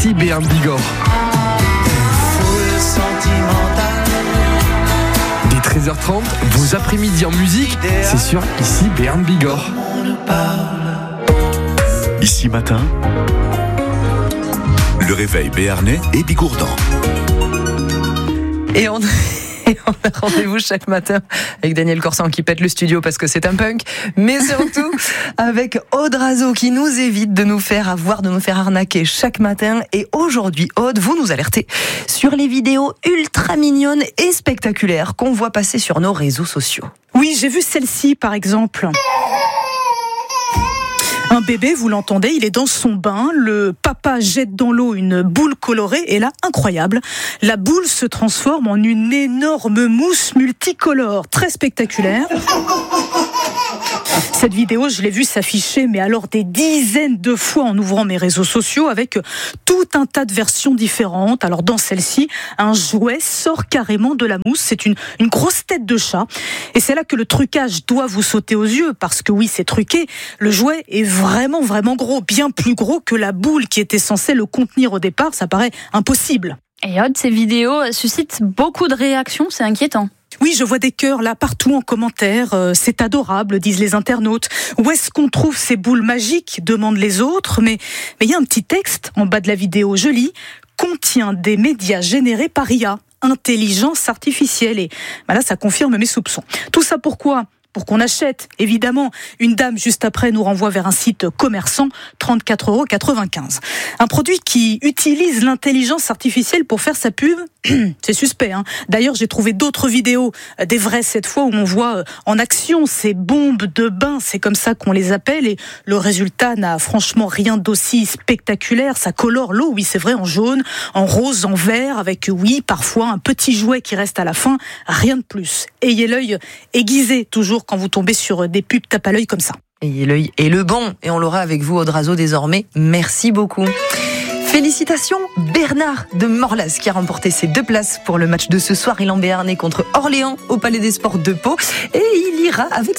Ici Béarn Bigorre. Dès 13h30, vos après-midi en musique, c'est sur Ici Béarn Bigorre. Ici matin, le réveil béarnais et bigourdan. Et on a rendez-vous chaque matin avec Daniel Corsan qui pète le studio parce que c'est un punk, mais surtout avec Aude Razo qui nous évite de nous faire arnaquer chaque matin. Et aujourd'hui, Aude, vous nous alertez sur les vidéos ultra mignonnes et spectaculaires qu'on voit passer sur nos réseaux sociaux. Oui, j'ai vu celle-ci par exemple. Un bébé, vous l'entendez, il est dans son bain, le papa jette dans l'eau une boule colorée et là, incroyable, la boule se transforme en une énorme mousse multicolore, très spectaculaire. Cette vidéo, je l'ai vue s'afficher, mais alors des dizaines de fois en ouvrant mes réseaux sociaux avec tout un tas de versions différentes. Alors dans celle-ci, un jouet sort carrément de la mousse, c'est une grosse tête de chat. Et c'est là que le trucage doit vous sauter aux yeux, parce que oui, c'est truqué, le jouet est vraiment gros, bien plus gros que la boule qui était censée le contenir au départ, ça paraît impossible. Et Aude, ces vidéos suscitent beaucoup de réactions, c'est inquiétant. Oui, je vois des cœurs là partout en commentaire. C'est adorable, disent les internautes. Où est-ce qu'on trouve ces boules magiques, demandent les autres. Mais il y a un petit texte en bas de la vidéo, je lis, contient des médias générés par IA, intelligence artificielle. Et là, ça confirme mes soupçons. Tout ça pourquoi ? Pour qu'on achète, évidemment. Une dame, juste après, nous renvoie vers un site commerçant, 34,95 €. Un produit qui utilise l'intelligence artificielle pour faire sa pub, c'est suspect, hein. D'ailleurs, j'ai trouvé d'autres vidéos, des vraies cette fois, où on voit en action ces bombes de bain, c'est comme ça qu'on les appelle, et le résultat n'a franchement rien d'aussi spectaculaire. Ça colore l'eau, oui, c'est vrai, en jaune, en rose, en vert, avec, oui, parfois un petit jouet qui reste à la fin, rien de plus. Ayez l'œil aiguisé, toujours, quand vous tombez sur des pubs tape à l'œil comme ça. Ayez l'œil et le bon, et on l'aura avec vous, Aude Razo, désormais. Merci beaucoup. Félicitations Bernard de Morlas qui a remporté ses 2 places pour le match de ce soir. Il en béarnais contre Orléans au Palais des Sports de Pau et il ira avec